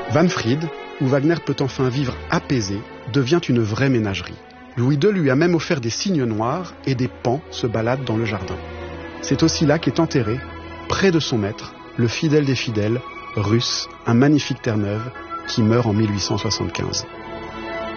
Wahnfried, où Wagner peut enfin vivre apaisé, devient une vraie ménagerie. Louis II lui a même offert des cygnes noirs et des paons se baladent dans le jardin. C'est aussi là qu'est enterré, près de son maître, le fidèle des fidèles, Russe, un magnifique Terre-Neuve, qui meurt en 1875.